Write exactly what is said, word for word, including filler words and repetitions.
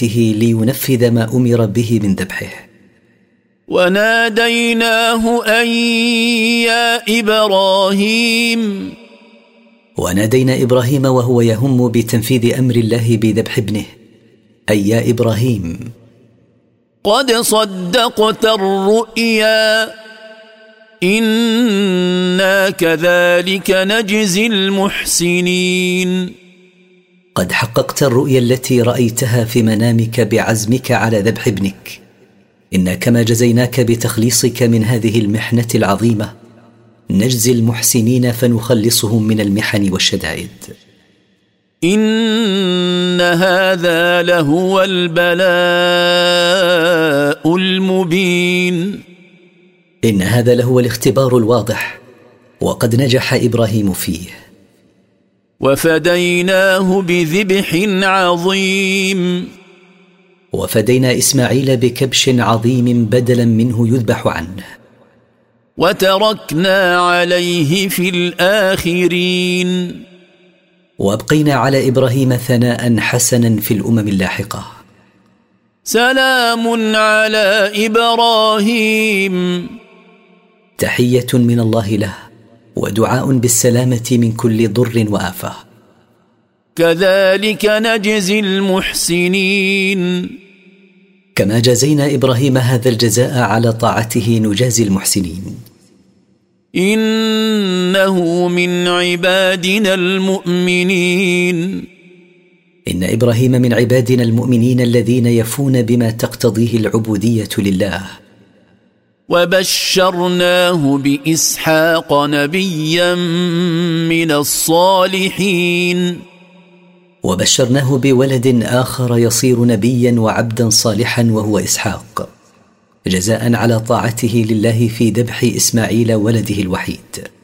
طاعته لينفذ ما أمر به من ذبحه. وناديناه أن يا إبراهيم ونادينا إبراهيم وهو يهم بتنفيذ أمر الله بذبح ابنه، أي يا إبراهيم قد صدقت الرؤيا إنا كذلك نجزي المحسنين. قد حققت الرؤيا التي رأيتها في منامك بعزمك على ذبح ابنك، إنا كما جزيناك بتخليصك من هذه المحنة العظيمة نجزي المحسنين فنخلصهم من المحن والشدائد. إن هذا لهو البلاء المبين. إن هذا لهو الاختبار الواضح، وقد نجح إبراهيم فيه. وفديناه بذبح عظيم. وفدينا إسماعيل بكبش عظيم بدلا منه يذبح عنه. وتركنا عليه في الآخرين. وأبقينا على إبراهيم ثناء حسنا في الأمم اللاحقة. سلام على إبراهيم. تحية من الله له ودعاء بالسلامة من كل ضر وآفة. كذلك نجزي المحسنين. كما جزينا إبراهيم هذا الجزاء على طاعته نجازي المحسنين. إنه من عبادنا المؤمنين. إن إبراهيم من عبادنا المؤمنين الذين يفون بما تقتضيه العبودية لله. وبشرناه بإسحاق نبيا من الصالحين. وبشرناه بولد آخر يصير نبيا وعبدا صالحا وهو إسحاق، جزاء على طاعته لله في ذبح إسماعيل ولده الوحيد.